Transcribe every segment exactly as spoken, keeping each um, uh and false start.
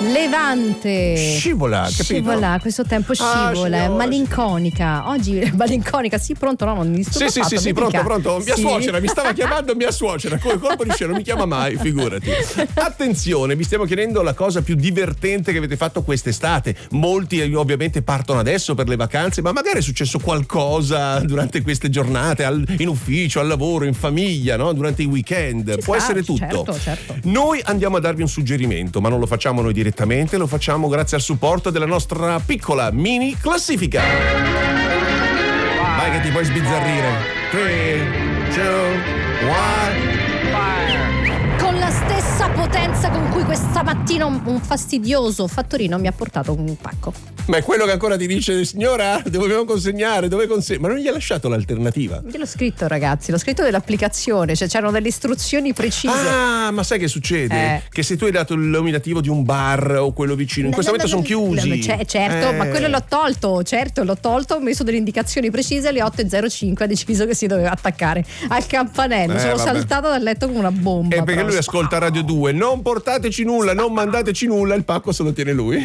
Levante. Scivola, capito? Scivola, questo tempo scivola, Ah, è malinconica. Oggi malinconica, sì, pronto, no, non mi disturbo. Sì, sì, sì, sì, pronto, pronto. Mia sì. suocera mi stava chiamando, mia suocera, come colpo di scena, non mi chiama mai, figurati. Attenzione, vi stiamo chiedendo la cosa più divertente che avete fatto quest'estate. Molti ovviamente partono adesso per le vacanze, ma magari è successo qualcosa durante queste giornate, al, in ufficio, al lavoro, in famiglia, no? Durante i weekend. Ci Può sta, essere tutto. certo, certo. Noi andiamo a darvi un suggerimento, ma non lo facciamo noi direttamente, lo facciamo grazie al supporto della nostra piccola mini classifica. Vai che ti puoi sbizzarrire. tre, due, uno. Con la stessa potenza con cui questa mattina un, un fastidioso fattorino mi ha portato un pacco. Ma è quello che ancora ti dice: signora, dobbiamo consegnare, dove consegna? Ma non gli ha lasciato l'alternativa? Io l'ho scritto, ragazzi, l'ho scritto dell'applicazione, cioè c'erano delle istruzioni precise. Ah, ma sai che succede? Eh. Che se tu hai dato il nominativo di un bar o quello vicino, in No, questo no, momento no, sono no, chiusi. no, c- certo, Eh. ma quello l'ho tolto, certo, l'ho tolto, ho messo delle indicazioni precise, alle otto e zero cinque ha deciso che si doveva attaccare al campanello. Eh, Sono vabbè. saltata dal letto come una bomba. E perché però. lui ascolta Radio due, non portateci nulla, non mandateci nulla, il pacco se lo tiene lui.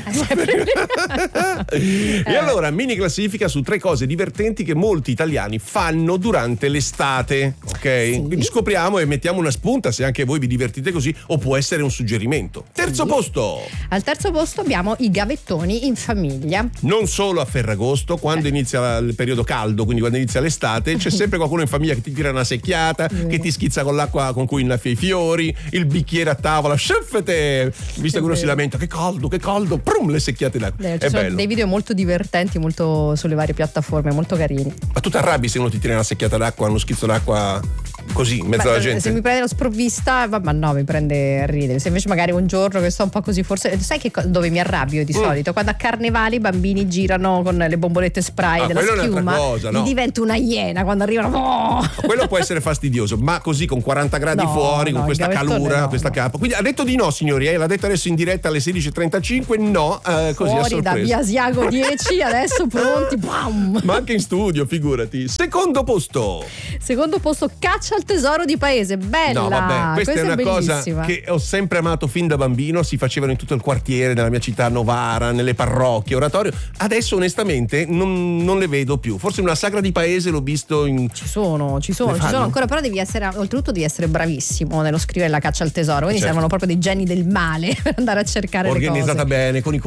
E allora, mini classifica su tre cose divertenti che molti italiani fanno durante l'estate, ok? Sì. Quindi scopriamo e mettiamo una spunta se anche voi vi divertite così, o può essere un suggerimento. Terzo Sì. posto. Al terzo posto abbiamo i gavettoni in famiglia. Non solo a Ferragosto, quando inizia il periodo caldo, quindi quando inizia l'estate, c'è sempre qualcuno in famiglia che ti tira una secchiata, Mm. che ti schizza con l'acqua con cui innaffi i fiori, il bicchiere a tavola, sciuffete! Visto che uno si lamenta, che caldo, che caldo, prum, le secchiate d'acqua. Eh, ci È sono bello. dei video molto divertenti, molto sulle varie piattaforme, molto carini. Ma tu ti arrabbi se uno ti tira una secchiata d'acqua, uno schizzo d'acqua così, in mezzo Ma alla gente? se mi prende la sprovvista, va- ma no, mi prende a ridere. Se invece magari un giorno che sto un po' così, forse sai che co- dove mi arrabbio di Mm. solito? Quando a Carnevale i bambini girano con le bombolette spray Ah, della quello è un'altra schiuma, cosa, no? mi divento una iena quando arrivano. Oh! Quello può essere fastidioso, ma così con quaranta gradi No, fuori, no, con questa il gavettone calura, no, questa no. capa. Quindi ha detto di no, signori, eh? L'ha detto adesso in diretta alle sedici e trentacinque. No, eh, così a Fuori da sorpresa. via Asiago dieci, adesso pronti. Bam! Ma anche in studio, figurati. Secondo posto. Secondo posto, caccia al tesoro di paese. Bella! No, vabbè, questa, è una bellissima. cosa che ho sempre amato fin da bambino. Si facevano in tutto il quartiere, nella mia città, Novara, nelle parrocchie, oratorio. Adesso, onestamente, non, non le vedo più. Forse una sagra di paese l'ho visto in. Ci sono, ci sono, Le ci fanno? sono ancora, però devi essere, oltretutto devi essere bravissimo nello scrivere la caccia al tesoro, quindi Certo. servono proprio dei geni del male per andare a cercare le cose. Organizzata bene, con i